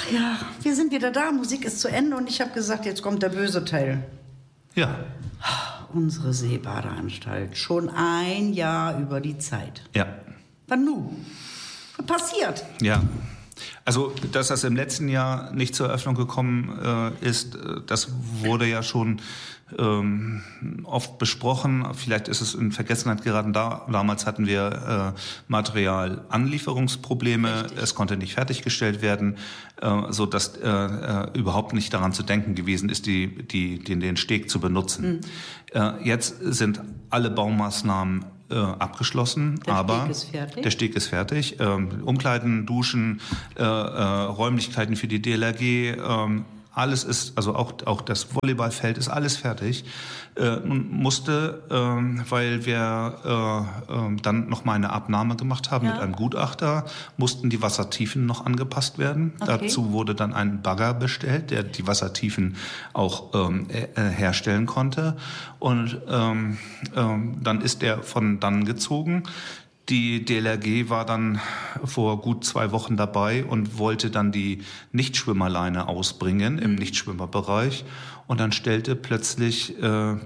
Ja, wir sind wieder da, Musik ist zu Ende und ich habe gesagt, jetzt kommt der böse Teil. Ja. Unsere Seebadeanstalt, schon ein Jahr über die Zeit. Ja. Wann nun? Was passiert? Ja. Also, dass das im letzten Jahr nicht zur Eröffnung gekommen ist, das wurde ja schon oft besprochen. Vielleicht ist es in Vergessenheit geraten. Damals hatten wir Materialanlieferungsprobleme. Richtig. Es konnte nicht fertiggestellt werden, so dass überhaupt nicht daran zu denken gewesen ist, den Steg zu benutzen. Jetzt sind alle Baumaßnahmen abgeschlossen, aber der Steg ist fertig. Umkleiden, Duschen, Räumlichkeiten für die DLRG, alles ist, also auch das Volleyballfeld ist alles fertig. Nun musste, weil wir dann noch mal eine Abnahme gemacht haben mit einem Gutachter, mussten die Wassertiefen noch angepasst werden. Okay. Dazu wurde dann ein Bagger bestellt, der die Wassertiefen auch herstellen konnte. Und dann ist der von dann gezogen. Die DLRG war dann vor gut 2 Wochen dabei und wollte dann die Nichtschwimmerleine ausbringen im Nichtschwimmerbereich. Und dann stellte plötzlich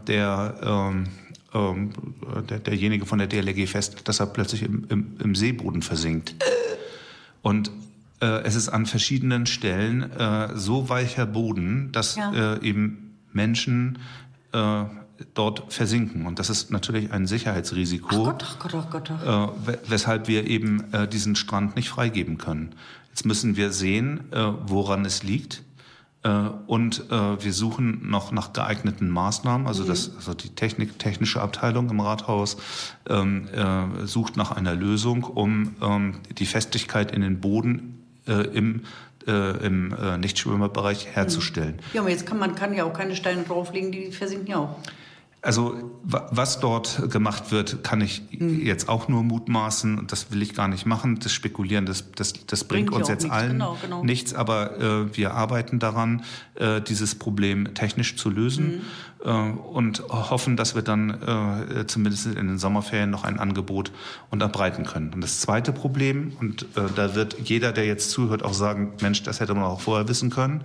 derjenige von der DLRG fest, dass er plötzlich im Seeboden versinkt. Und es ist an verschiedenen Stellen so weicher Boden, dass eben Menschen dort versinken. Und das ist natürlich ein Sicherheitsrisiko, weshalb wir eben diesen Strand nicht freigeben können. Jetzt müssen wir sehen, woran es liegt. Und wir suchen noch nach geeigneten Maßnahmen. Also die technische Abteilung im Rathaus sucht nach einer Lösung, um die Festigkeit in den Boden im Nichtschwimmerbereich herzustellen. Ja, aber jetzt man kann ja auch keine Steine drauflegen, die versinken ja auch. Also was dort gemacht wird, kann ich jetzt auch nur mutmaßen. Das will ich gar nicht machen. Das Spekulieren, das bringt uns jetzt allen nichts. Aber wir arbeiten daran, dieses Problem technisch zu lösen und hoffen, dass wir dann zumindest in den Sommerferien noch ein Angebot unterbreiten können. Und das zweite Problem, und da wird jeder, der jetzt zuhört, auch sagen, Mensch, das hätte man auch vorher wissen können.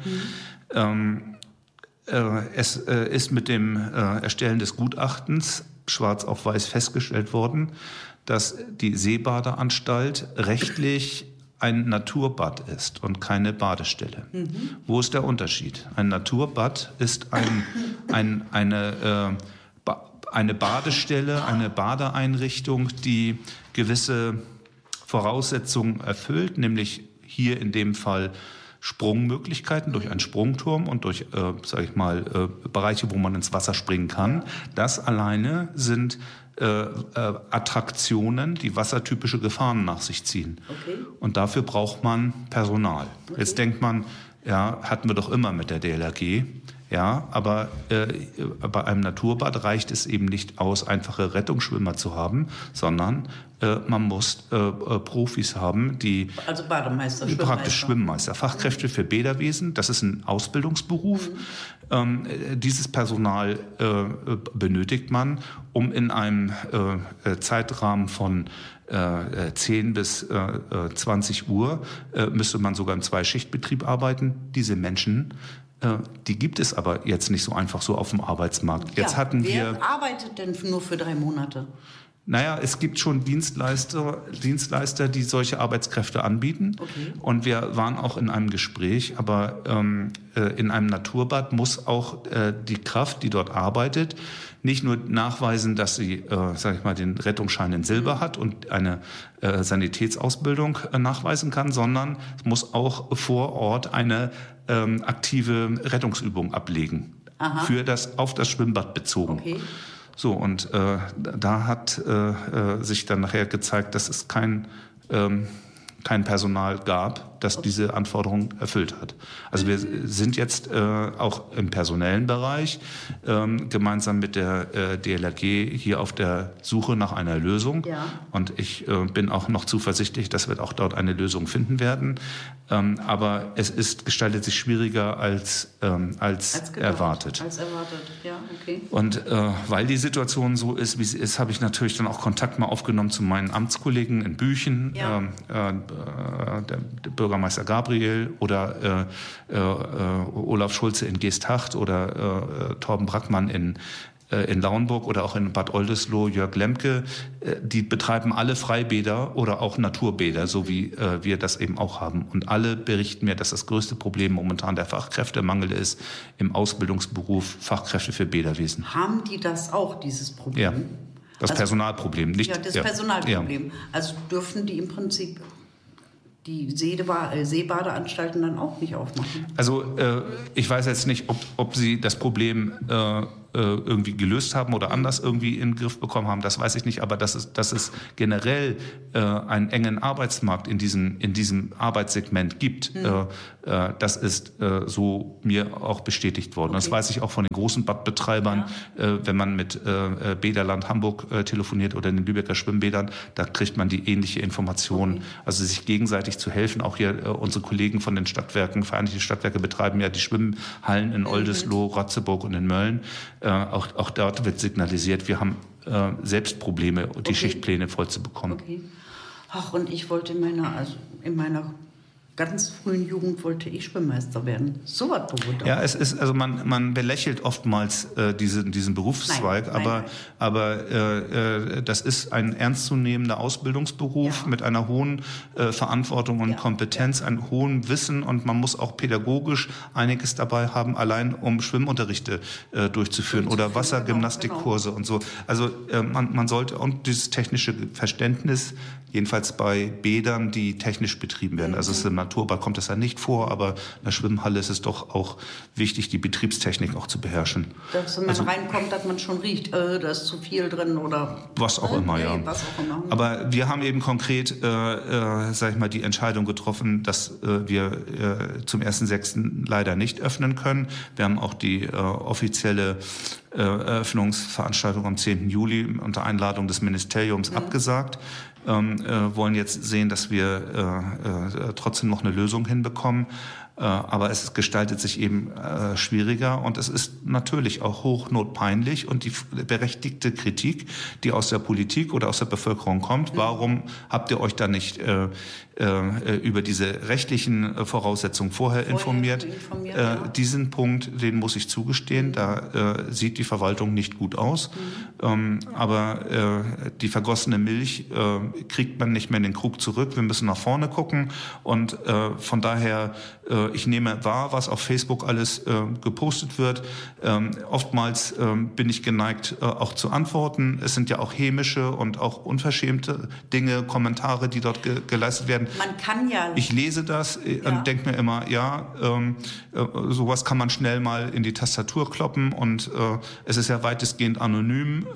Es ist mit dem Erstellen des Gutachtens schwarz auf weiß festgestellt worden, dass die Seebadeanstalt rechtlich ein Naturbad ist und keine Badestelle. Wo ist der Unterschied? Ein Naturbad ist eine Badestelle, eine Badeeinrichtung, die gewisse Voraussetzungen erfüllt, nämlich hier in dem Fall Sprungmöglichkeiten durch einen Sprungturm und durch, Bereiche, wo man ins Wasser springen kann. Das alleine sind Attraktionen, die wassertypische Gefahren nach sich ziehen. Okay. Und dafür braucht man Personal. Okay. Jetzt denkt man, ja, hatten wir doch immer mit der DLRG. Ja, aber bei einem Naturbad reicht es eben nicht aus, einfache Rettungsschwimmer zu haben, sondern man muss Profis haben, die also Bademeister, praktisch Schwimmmeister, Fachkräfte für Bäderwesen. Das ist ein Ausbildungsberuf. Dieses Personal benötigt man, um in einem Zeitrahmen von 10 bis 20 Uhr müsste man sogar im Zweischichtbetrieb arbeiten. Diese Menschen, die gibt es aber jetzt nicht so einfach so auf dem Arbeitsmarkt. Jetzt wer arbeitet denn nur für 3 Monate? Naja, es gibt schon Dienstleister, die solche Arbeitskräfte anbieten. Okay. Und wir waren auch in einem Gespräch, aber in einem Naturbad muss auch die Kraft, die dort arbeitet, nicht nur nachweisen, dass sie, den Rettungsschein in Silber hat und eine Sanitätsausbildung nachweisen kann, sondern es muss auch vor Ort eine aktive Rettungsübung ablegen. Aha. Auf das Schwimmbad bezogen. Okay. So, und da hat sich dann nachher gezeigt, dass es kein Personal gab, das diese Anforderungen erfüllt hat. Also wir sind jetzt auch im personellen Bereich gemeinsam mit der DLRG hier auf der Suche nach einer Lösung. Ja. Und ich bin auch noch zuversichtlich, dass wir auch dort eine Lösung finden werden. Aber es gestaltet sich schwieriger als erwartet. Als erwartet, ja, okay. Und weil die Situation so ist, wie sie ist, habe ich natürlich dann auch Kontakt mal aufgenommen zu meinen Amtskollegen in Büchen. Ja. der Bürgermeister Gabriel oder Olaf Schulze in Geesthacht oder Torben Brackmann in Lauenburg oder auch in Bad Oldesloe, Jörg Lemke, die betreiben alle Freibäder oder auch Naturbäder, so wie wir das eben auch haben. Und alle berichten mir, dass das größte Problem momentan der Fachkräftemangel ist im Ausbildungsberuf Fachkräfte für Bäderwesen. Haben die das auch, dieses Problem? Ja, das Personalproblem. Nicht, ja, das Personalproblem. Ja. Also dürfen die im Prinzip die Seebadeanstalten dann auch nicht aufmachen? Also ich weiß jetzt nicht, ob sie das Problem irgendwie gelöst haben oder anders irgendwie in den Griff bekommen haben, das weiß ich nicht, aber dass es generell einen engen Arbeitsmarkt in diesem Arbeitssegment gibt, das ist so mir auch bestätigt worden. Okay. Das weiß ich auch von den großen Badbetreibern, wenn man mit Bäderland Hamburg telefoniert oder in den Lübecker Schwimmbädern, da kriegt man die ähnliche Information. Okay. Also sich gegenseitig zu helfen, auch hier unsere Kollegen von den Stadtwerken, Vereinigte Stadtwerke betreiben ja die Schwimmhallen in Oldesloe, Ratzeburg und in Mölln. Auch dort wird signalisiert, wir haben selbst Probleme, die Schichtpläne voll zu bekommen. Okay. Ach, und ich wollte in meiner ganz frühen Jugend wollte ich Schwimmmeister werden. So was bewundert. Ja, es ist, also man belächelt oftmals diesen Berufszweig, aber das ist ein ernstzunehmender Ausbildungsberuf mit einer hohen Verantwortung und Kompetenz, einem hohen Wissen, und man muss auch pädagogisch einiges dabei haben, allein um Schwimmunterrichte durchzuführen oder Wassergymnastikkurse und so. Also man sollte, und dieses technische Verständnis, jedenfalls bei Bädern, die technisch betrieben werden. Also es ist im Naturbad kommt das ja nicht vor, aber in der Schwimmhalle ist es doch auch wichtig, die Betriebstechnik auch zu beherrschen. Dass wenn man reinkommt, dass man schon riecht, da ist zu viel drin oder was auch immer, was auch immer. Aber wir haben eben konkret, sag ich mal, die Entscheidung getroffen, dass wir zum 1.6. leider nicht öffnen können. Wir haben auch die offizielle Eröffnungsveranstaltung am 10. Juli unter Einladung des Ministeriums abgesagt. Wollen jetzt sehen, dass wir trotzdem noch eine Lösung hinbekommen. Aber es gestaltet sich eben schwieriger, und es ist natürlich auch hochnotpeinlich, und die berechtigte Kritik, die aus der Politik oder aus der Bevölkerung kommt, warum habt ihr euch da nicht über diese rechtlichen Voraussetzungen vorher informiert? Diesen Punkt, den muss ich zugestehen, da sieht die Verwaltung nicht gut aus. Aber die vergossene Milch kriegt man nicht mehr in den Krug zurück. Wir müssen nach vorne gucken, und von daher ich nehme wahr, was auf Facebook alles gepostet wird. Oftmals bin ich geneigt, auch zu antworten. Es sind ja auch hämische und auch unverschämte Dinge, Kommentare, die dort geleistet werden. Man kann ja... Ich lese das und denke mir immer, sowas kann man schnell mal in die Tastatur kloppen, und es ist ja weitestgehend anonym.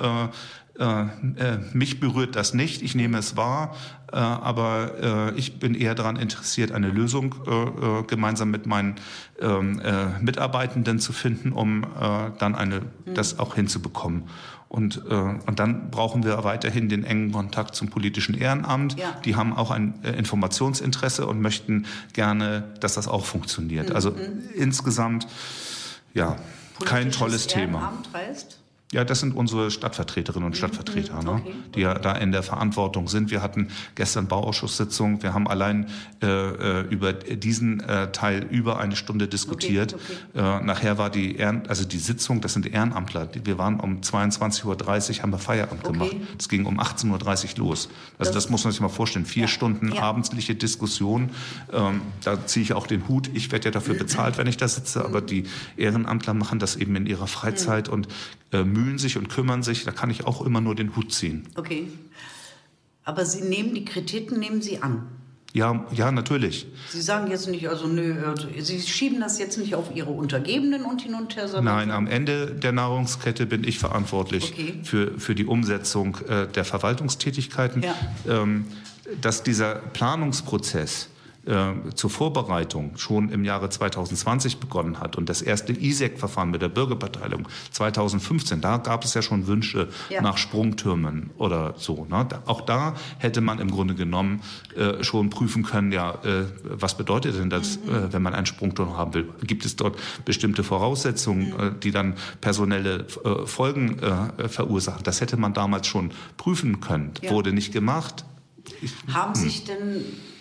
Mich berührt das nicht, ich nehme es wahr, aber ich bin eher daran interessiert, eine Lösung gemeinsam mit meinen Mitarbeitenden zu finden, um dann das auch hinzubekommen. Und dann brauchen wir weiterhin den engen Kontakt zum politischen Ehrenamt. Ja. Die haben auch ein Informationsinteresse und möchten gerne, dass das auch funktioniert. Also insgesamt, kein tolles Thema. Ehrenamt heißt? Ja, das sind unsere Stadtvertreterinnen und Stadtvertreter, die ja da in der Verantwortung sind. Wir hatten gestern Bauausschusssitzung. Wir haben allein über diesen Teil über eine Stunde diskutiert. Nachher war die Sitzung, das sind Ehrenamtler. Wir waren um 22.30 Uhr, haben wir Feierabend gemacht. Es ging um 18.30 Uhr los. Also das muss man sich mal vorstellen. 4 Stunden abendsliche Diskussion. Da ziehe ich auch den Hut. Ich werde ja dafür bezahlt, wenn ich da sitze. Aber die Ehrenamtler machen das eben in ihrer Freizeit und mühen sich und kümmern sich, da kann ich auch immer nur den Hut ziehen. Okay. Aber Sie nehmen die Kritiken, nehmen Sie an? Ja, natürlich. Sie sagen jetzt nicht, Sie schieben das jetzt nicht auf Ihre Untergebenen und hin und her, sondern... Nein, am Ende der Nahrungskette bin ich verantwortlich für die Umsetzung der Verwaltungstätigkeiten. Ja. Dass dieser Planungsprozess zur Vorbereitung schon im Jahre 2020 begonnen hat und das erste ISEC-Verfahren mit der Bürgerbeteiligung 2015, da gab es ja schon Wünsche nach Sprungtürmen oder so. Ne? Auch da hätte man im Grunde genommen schon prüfen können, was bedeutet denn das, wenn man einen Sprungturm haben will? Gibt es dort bestimmte Voraussetzungen, die dann personelle Folgen verursachen? Das hätte man damals schon prüfen können. Ja. Wurde nicht gemacht. Haben sich denn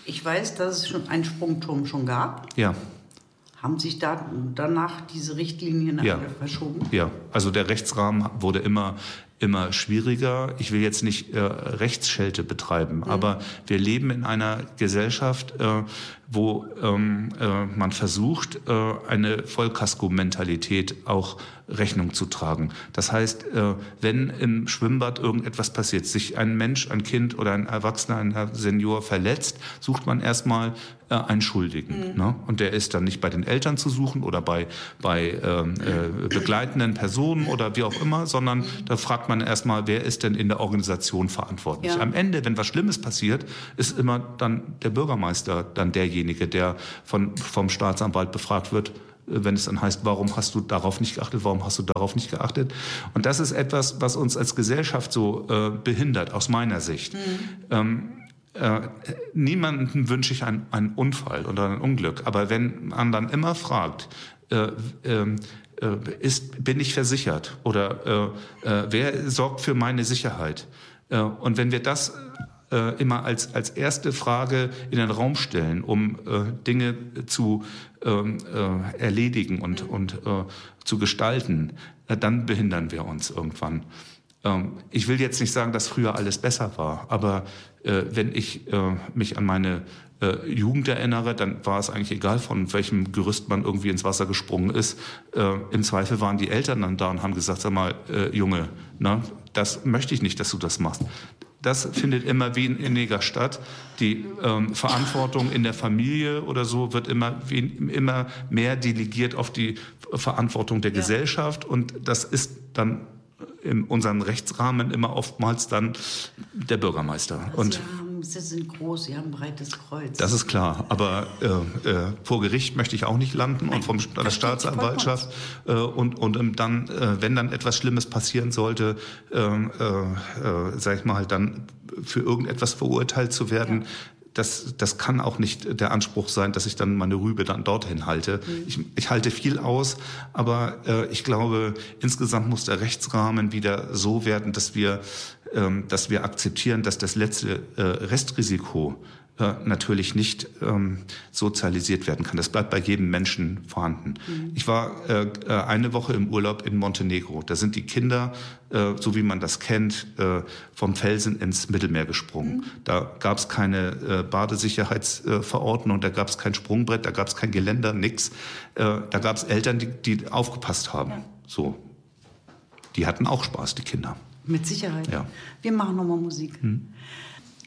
Ich weiß, dass es schon einen Sprungturm schon gab. Ja. Haben sich danach diese Richtlinien alle verschoben? Ja, also der Rechtsrahmen wurde immer schwieriger. Ich will jetzt nicht Rechtsschelte betreiben, aber wir leben in einer Gesellschaft, wo man versucht, eine Vollkasko-Mentalität auch Rechnung zu tragen. Das heißt, wenn im Schwimmbad irgendetwas passiert, sich ein Mensch, ein Kind oder ein Erwachsener, ein Senior verletzt, sucht man erstmal einen Schuldigen. Ne? Und der ist dann nicht bei den Eltern zu suchen oder bei begleitenden Personen oder wie auch immer, sondern da fragt man erstmal, wer ist denn in der Organisation verantwortlich. Ja. Am Ende, wenn was Schlimmes passiert, ist immer dann der Bürgermeister dann derjenige, der vom Staatsanwalt befragt wird, wenn es dann heißt, warum hast du darauf nicht geachtet, warum hast du darauf nicht geachtet? Und das ist etwas, was uns als Gesellschaft so behindert, aus meiner Sicht. Niemandem wünsche ich einen Unfall oder ein Unglück, aber wenn man dann immer fragt, bin ich versichert oder wer sorgt für meine Sicherheit? Und wenn wir das immer als erste Frage in den Raum stellen, um Dinge zu erledigen und zu gestalten, dann behindern wir uns irgendwann. Ich will jetzt nicht sagen, dass früher alles besser war, aber wenn ich mich an meine Jugend erinnere, dann war es eigentlich egal, von welchem Gerüst man irgendwie ins Wasser gesprungen ist. Im Zweifel waren die Eltern dann da und haben gesagt, sag mal, Junge, ne, das möchte ich nicht, dass du das machst. Das findet immer weniger statt. Die Verantwortung in der Familie oder so wird immer mehr delegiert auf die Verantwortung der Gesellschaft. Und das ist dann in unseren Rechtsrahmen immer oftmals dann der Bürgermeister. Und Sie sind groß, Sie haben ein breites Kreuz. Das ist klar, aber vor Gericht möchte ich auch nicht landen und von der Staatsanwaltschaft und dann, wenn dann etwas Schlimmes passieren sollte, sag ich mal, dann für irgendetwas verurteilt zu werden. Ja. Das kann auch nicht der Anspruch sein, dass ich dann meine Rübe dann dorthin halte. Ich halte viel aus, aber ich glaube, insgesamt muss der Rechtsrahmen wieder so werden, dass wir akzeptieren, dass das letzte Restrisiko natürlich nicht sozialisiert werden kann. Das bleibt bei jedem Menschen vorhanden. Ich war eine Woche im Urlaub in Montenegro. Da sind die Kinder, so wie man das kennt, vom Felsen ins Mittelmeer gesprungen. Da gab es keine Badesicherheitsverordnung, da gab es kein Sprungbrett, da gab es kein Geländer, nix. Da gab es Eltern, die aufgepasst haben. Ja. So. Die hatten auch Spaß, die Kinder. Mit Sicherheit. Ja. Wir machen nochmal Musik.